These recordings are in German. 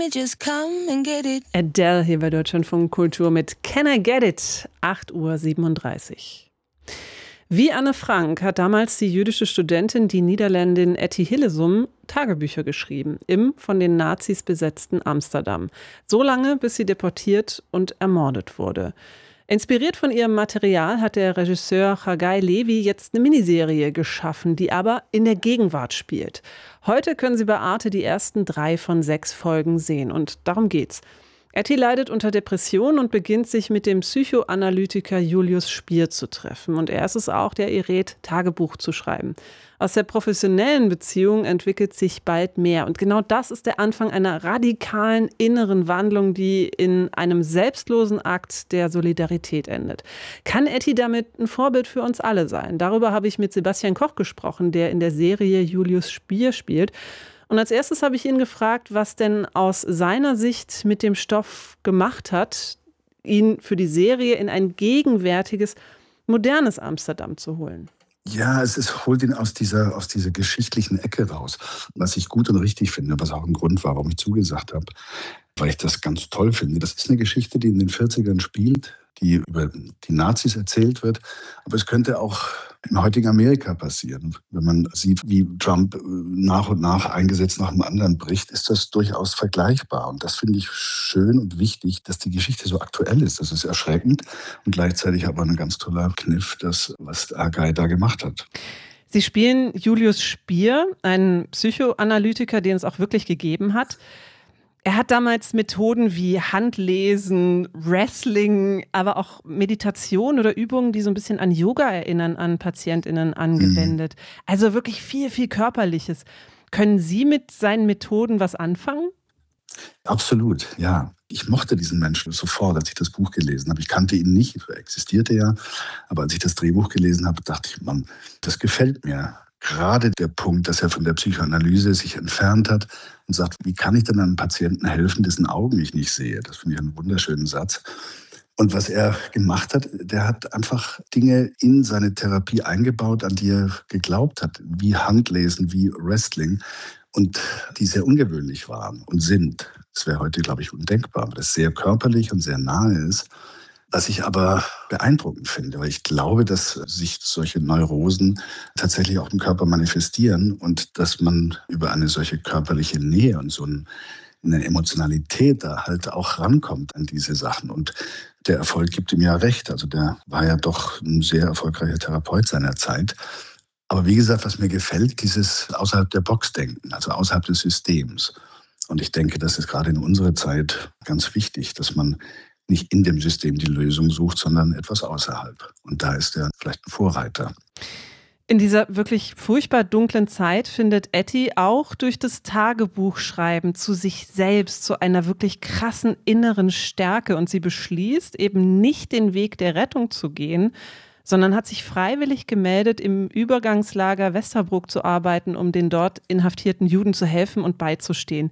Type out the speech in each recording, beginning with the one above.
Just come and get it. Adele hier bei Deutschlandfunk Kultur mit Can I Get It? 8:37 Uhr. Wie Anne Frank hat damals die jüdische Studentin, die Niederländin Etty Hillesum, Tagebücher geschrieben im von den Nazis besetzten Amsterdam. So lange, bis sie deportiert und ermordet wurde. Inspiriert von ihrem Material hat der Regisseur Chagai Levi jetzt eine Miniserie geschaffen, die aber in der Gegenwart spielt. Heute können Sie bei Arte die ersten 3 von 6 Folgen sehen und darum geht's. Etty leidet unter Depressionen und beginnt sich mit dem Psychoanalytiker Julius Spier zu treffen. Und er ist es auch, der ihr rät, Tagebuch zu schreiben. Aus der professionellen Beziehung entwickelt sich bald mehr. Und genau das ist der Anfang einer radikalen inneren Wandlung, die in einem selbstlosen Akt der Solidarität endet. Kann Etty damit ein Vorbild für uns alle sein? Darüber habe ich mit Sebastian Koch gesprochen, der in der Serie Julius Spier spielt. Und als erstes habe ich ihn gefragt, was denn aus seiner Sicht mit dem Stoff gemacht hat, ihn für die Serie in ein gegenwärtiges, modernes Amsterdam zu holen. Ja, holt ihn aus dieser geschichtlichen Ecke raus, was ich gut und richtig finde, was auch ein Grund war, warum ich zugesagt habe, weil ich das ganz toll finde. Das ist eine Geschichte, die in den 40ern spielt, die über die Nazis erzählt wird, aber es könnte auch im heutigen Amerika passieren. Wenn man sieht, wie Trump nach und nach ein Gesetz nach dem anderen bricht, ist das durchaus vergleichbar. Und das finde ich schön und wichtig, dass die Geschichte so aktuell ist. Das ist erschreckend und gleichzeitig aber ein ganz toller Kniff, das, was Chagai da gemacht hat. Sie spielen Julius Spier, einen Psychoanalytiker, den es auch wirklich gegeben hat. Er hat damals Methoden wie Handlesen, Wrestling, aber auch Meditation oder Übungen, die so ein bisschen an Yoga erinnern, an PatientInnen angewendet. Also wirklich viel, viel Körperliches. Können Sie mit seinen Methoden was anfangen? Absolut, ja. Ich mochte diesen Menschen sofort, als ich das Buch gelesen habe. Ich kannte ihn nicht, er existierte ja. Aber als ich das Drehbuch gelesen habe, dachte ich, Mann, das gefällt mir. Gerade der Punkt, dass er von der Psychoanalyse sich entfernt hat und sagt, wie kann ich denn einem Patienten helfen, dessen Augen ich nicht sehe? Das finde ich einen wunderschönen Satz. Und was er gemacht hat, der hat einfach Dinge in seine Therapie eingebaut, an die er geglaubt hat, wie Handlesen, wie Wrestling, und die sehr ungewöhnlich waren und sind. Das wäre heute, glaube ich, undenkbar, weil das sehr körperlich und sehr nahe ist. Was ich aber beeindruckend finde, weil ich glaube, dass sich solche Neurosen tatsächlich auch im Körper manifestieren und dass man über eine solche körperliche Nähe und so eine Emotionalität da halt auch rankommt an diese Sachen. Und der Erfolg gibt ihm ja recht. Also der war ja doch ein sehr erfolgreicher Therapeut seiner Zeit. Aber wie gesagt, was mir gefällt, dieses außerhalb der Box denken, also außerhalb des Systems. Und ich denke, das ist gerade in unserer Zeit ganz wichtig, dass man nicht in dem System die Lösung sucht, sondern etwas außerhalb. Und da ist er vielleicht ein Vorreiter. In dieser wirklich furchtbar dunklen Zeit findet Etty auch durch das Tagebuchschreiben zu sich selbst, zu einer wirklich krassen inneren Stärke. Und sie beschließt, eben nicht den Weg der Rettung zu gehen, sondern hat sich freiwillig gemeldet, im Übergangslager Westerbroek zu arbeiten, um den dort inhaftierten Juden zu helfen und beizustehen.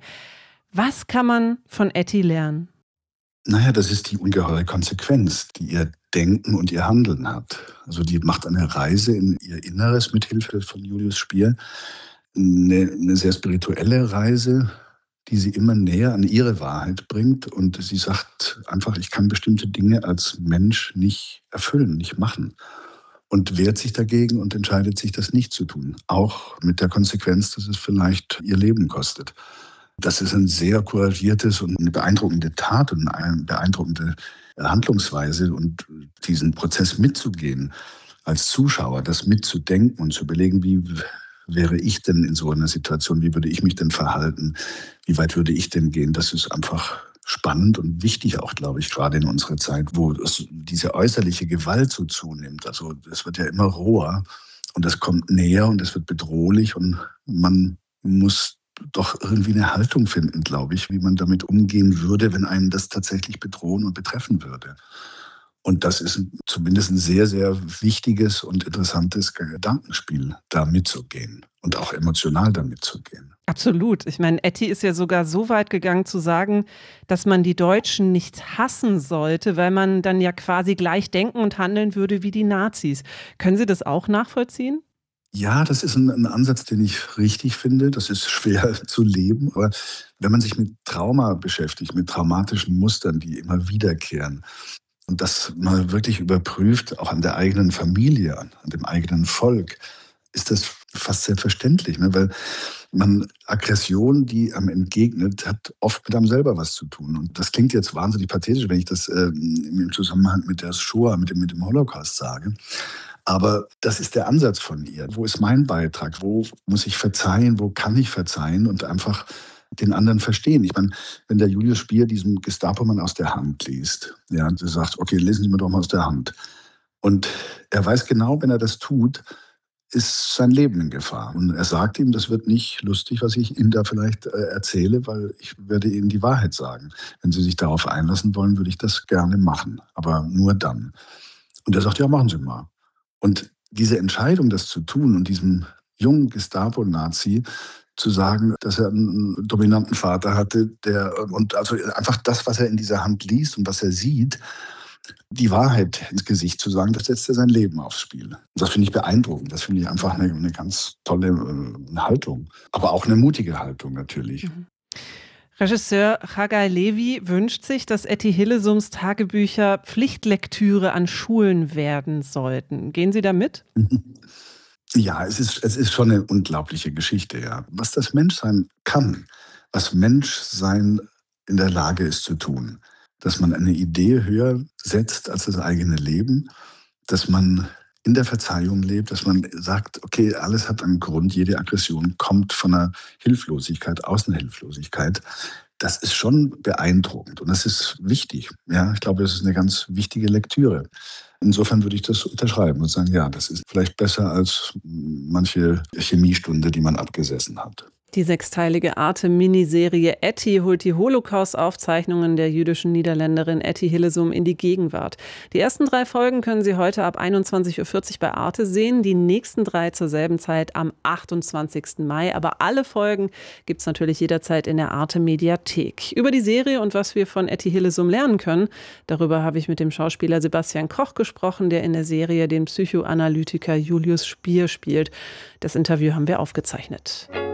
Was kann man von Etty lernen? Naja, das ist die ungeheure Konsequenz, die ihr Denken und ihr Handeln hat. Also die macht eine Reise in ihr Inneres mit Hilfe von Julius Spier. Eine sehr spirituelle Reise, die sie immer näher an ihre Wahrheit bringt. Und sie sagt einfach, ich kann bestimmte Dinge als Mensch nicht erfüllen, nicht machen. Und wehrt sich dagegen und entscheidet sich, das nicht zu tun. Auch mit der Konsequenz, dass es vielleicht ihr Leben kostet. Das ist ein sehr couragiertes und eine beeindruckende Tat und eine beeindruckende Handlungsweise. Und diesen Prozess mitzugehen als Zuschauer, das mitzudenken und zu überlegen, wie wäre ich denn in so einer Situation, wie würde ich mich denn verhalten, wie weit würde ich denn gehen, das ist einfach spannend und wichtig auch, glaube ich, gerade in unserer Zeit, wo diese äußerliche Gewalt so zunimmt. Also es wird ja immer roher und das kommt näher und es wird bedrohlich und man muss doch irgendwie eine Haltung finden, glaube ich, wie man damit umgehen würde, wenn einen das tatsächlich bedrohen und betreffen würde. Und das ist zumindest ein sehr, sehr wichtiges und interessantes Gedankenspiel, da mitzugehen und auch emotional da mitzugehen. Absolut. Ich meine, Etty ist ja sogar so weit gegangen zu sagen, dass man die Deutschen nicht hassen sollte, weil man dann ja quasi gleich denken und handeln würde wie die Nazis. Können Sie das auch nachvollziehen? Ja, das ist ein Ansatz, den ich richtig finde. Das ist schwer zu leben, aber wenn man sich mit Trauma beschäftigt, mit traumatischen Mustern, die immer wiederkehren und das mal wirklich überprüft, auch an der eigenen Familie, an dem eigenen Volk, ist das fast selbstverständlich, ne? Weil man Aggression, die einem entgegnet, hat oft mit einem selber was zu tun. Und das klingt jetzt wahnsinnig pathetisch, wenn ich das im Zusammenhang mit der Shoah, mit dem Holocaust sage. Aber das ist der Ansatz von ihr. Wo ist mein Beitrag? Wo muss ich verzeihen? Wo kann ich verzeihen? Und einfach den anderen verstehen. Ich meine, wenn der Julius Spier diesem Gestapo-Mann aus der Hand liest, ja, und er sagt, okay, lesen Sie mir doch mal aus der Hand. Und er weiß genau, wenn er das tut, ist sein Leben in Gefahr. Und er sagt ihm, das wird nicht lustig, was ich Ihnen da vielleicht erzähle, weil ich werde Ihnen die Wahrheit sagen. Wenn Sie sich darauf einlassen wollen, würde ich das gerne machen, aber nur dann. Und er sagt, ja, machen Sie mal. Und diese Entscheidung, das zu tun und diesem jungen Gestapo-Nazi zu sagen, dass er einen dominanten Vater hatte, und also einfach das, was er in dieser Hand liest und was er sieht, die Wahrheit ins Gesicht zu sagen, das setzt er sein Leben aufs Spiel. Und das finde ich beeindruckend. Das finde ich einfach eine ganz tolle Haltung. Aber auch eine mutige Haltung natürlich. Mhm. Regisseur Chagai Levi wünscht sich, dass Etty Hillesums Tagebücher Pflichtlektüre an Schulen werden sollten. Gehen Sie da mit? Ja, es ist schon eine unglaubliche Geschichte, ja. Was das Menschsein kann, was Menschsein in der Lage ist zu tun. Dass man eine Idee höher setzt als das eigene Leben, dass man in der Verzeihung lebt, dass man sagt, okay, alles hat einen Grund, jede Aggression kommt von einer Hilflosigkeit, aus einer Hilflosigkeit. Das ist schon beeindruckend und das ist wichtig. Ja, ich glaube, das ist eine ganz wichtige Lektüre. Insofern würde ich das unterschreiben und sagen, ja, das ist vielleicht besser als manche Chemiestunde, die man abgesessen hat. Die sechsteilige Arte-Miniserie Etty holt die Holocaust-Aufzeichnungen der jüdischen Niederländerin Etty Hillesum in die Gegenwart. Die ersten 3 Folgen können Sie heute ab 21:40 Uhr bei Arte sehen, die nächsten 3 zur selben Zeit am 28. Mai. Aber alle Folgen gibt es natürlich jederzeit in der Arte-Mediathek. Über die Serie und was wir von Etty Hillesum lernen können, darüber habe ich mit dem Schauspieler Sebastian Koch gesprochen, der in der Serie den Psychoanalytiker Julius Spier spielt. Das Interview haben wir aufgezeichnet.